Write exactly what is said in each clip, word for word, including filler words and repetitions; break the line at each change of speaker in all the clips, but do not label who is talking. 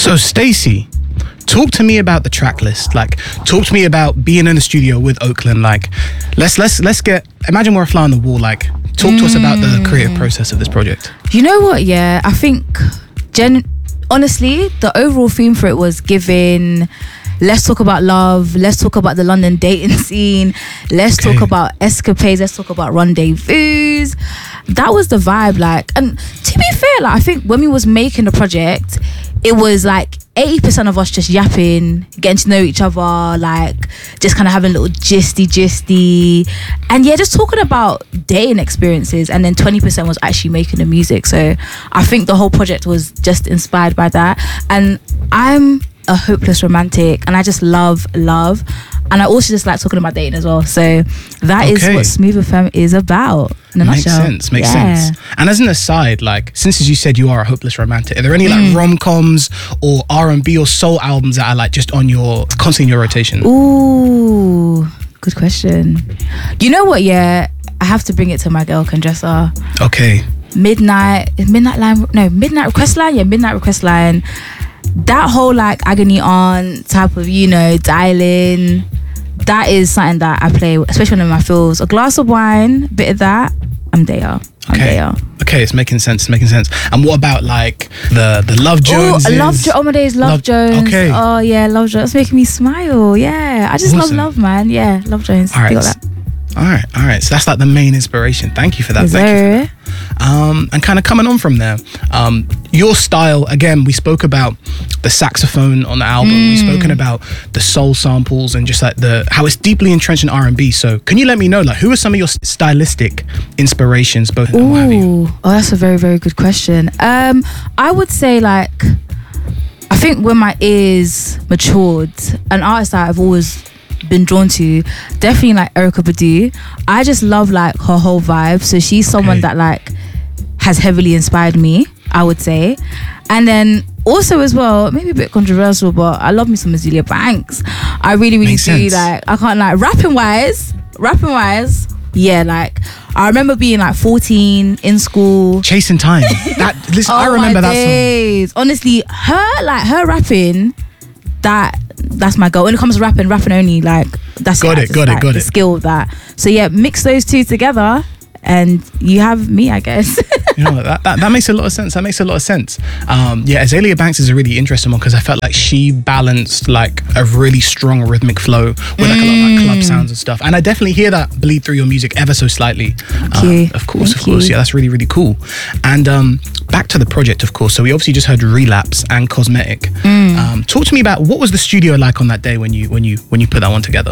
So Stacey, talk to me about the track list. Like, talk to me about being in the studio with Oakland. Like, let's let's let's get. Imagine we're a fly on the wall. Like, talk mm. to us about the creative process of this project.
You know what? Yeah, I think, gen. honestly, the overall theme for it was giving. Let's talk about love. Let's talk about the London dating scene. Let's okay. talk about escapades. Let's talk about rendezvous. That was the vibe. Like, and to be fair, like I think when we was making the project, it was like eighty percent of us just yapping, getting to know each other, like just kind of having a little gisty gisty, and yeah, just talking about dating experiences. And then twenty percent was actually making the music. So I think the whole project was just inspired by that. And I'm a hopeless romantic, and I just love love, and I also just like talking about dating as well. So that okay. is what Smooth F M is about in a
makes
nutshell.
sense makes
yeah.
sense. And as an aside, like, since as you said you are a hopeless romantic, are there any like mm. rom-coms or R and B or soul albums that are like just on your constantly in your rotation?
Ooh, good question. You know what, yeah, I have to bring it to my girl Condressa.
Okay.
Midnight Midnight Line no Midnight Request Line yeah Midnight Request Line. That whole like agony aunt type of, you know, dialing, that is something that I play, especially when I'm in my feels. A glass of wine, bit of that, I'm there. I'm
okay.
there.
Okay, it's making sense. It's making sense. And what about like the the Love Jones?
Oh, Love Jo- oh my days, Love, Love Jones. Okay. Oh yeah, Love Jones. It's making me smile. Yeah, I just awesome. love love, man. Yeah, Love Jones.
All right.
You got that.
All right, all right. So that's like the main inspiration. Thank you for that.
Is
Thank
there?
you for that. Um, and kind of coming on from there, um, your style, again, we spoke about the saxophone on the album. Mm. We've spoken about the soul samples and just like the how it's deeply entrenched in R and B. So can you let me know, like, who are some of your stylistic inspirations? Both.
Ooh, what have you? Oh, that's a very, very good question. Um, I would say like, I think when my ears matured, an artist that I've always been drawn to, definitely like Erykah Badu. I just love like her whole vibe. So she's someone okay. that like has heavily inspired me, I would say. And then also as well, maybe a bit controversial, but I love me some Azealia Banks. I really, really
Makes
do.
sense.
Like, I can't like rapping wise, rapping wise. Yeah, like I remember being like fourteen in school,
Chasing Time. That listen,
oh
I remember
my
that
days.
song.
Honestly, her like her rapping, that that's my goal. When it comes to rapping, rapping only, like that's
got
it.
it,
Just,
got it,
like,
got
the
it.
skill of that. So yeah, mix those two together, and you have me, I guess.
You know, that, that that makes a lot of sense. That makes a lot of sense. Um, yeah, Azealia Banks is a really interesting one because I felt like she balanced like a really strong rhythmic flow with like mm. a lot of like club sounds and stuff. And I definitely hear that bleed through your music ever so slightly.
Thank
um,
you.
Of course,
Thank
of course.
you.
Yeah, that's really, really cool. And um, back to the project, of course. So we obviously just heard Relapse and Cosmetic.
Mm.
Um, talk to me about what was the studio like on that day when you when you when you put that one together?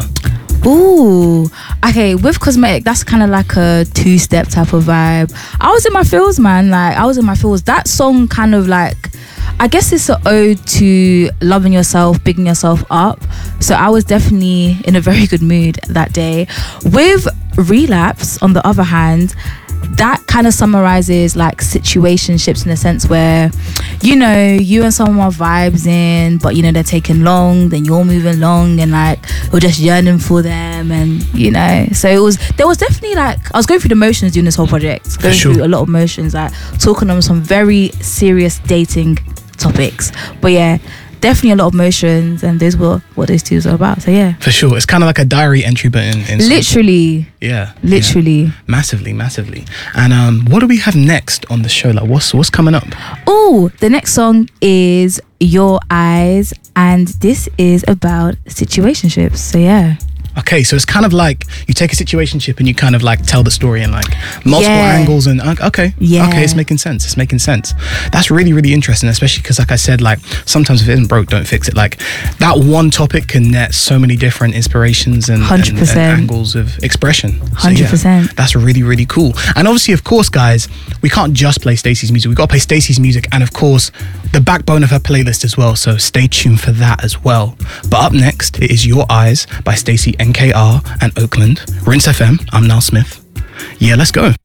Ooh, okay, with Cosmetic, that's kind of like a two-step type of vibe. I was in my feels, man. Like, I was in my feels. That song kind of like, I guess it's an ode to loving yourself, bigging yourself up. So I was definitely in a very good mood that day. With Relapse, on the other hand, that kind of summarizes like situationships in a sense where, you know, you and someone are vibes in, but you know they're taking long, then you're moving long, and like you're just yearning for them, and you know. So it was there was definitely like I was going through the motions doing this whole project, going
sure.
through a lot of motions, like talking on some very serious dating topics. But yeah, definitely a lot of motions, and those were what those two are about. So yeah,
For sure. It's kind of like a diary entry, but in, in
literally.
Yeah,
Literally.
yeah. massively, massively. And um, what do we have next on the show? Like, what's what's coming up?
Oh, the next song is Your Eyes, and this is about situationships. So yeah.
Okay, so it's kind of like you take a situationship and you kind of like tell the story in like multiple
Yeah.
angles and uh, okay,
Yeah.
okay, it's making sense. It's making sense. That's really, really interesting, especially because like I said, like sometimes if it isn't broke, don't fix it. Like that one topic can net so many different inspirations and,
one hundred
and,
percent.
and angles of expression. So,
one hundred percent.
yeah, that's really, really cool. And obviously, of course, guys, we can't just play Stacey's music. We've got to play Stacey's music and of course, the backbone of her playlist as well. So stay tuned for that as well. But up next, it is Your Eyes by Stacey N K R and Oakland. Rinse F M, I'm Niall Smith. Yeah, let's go.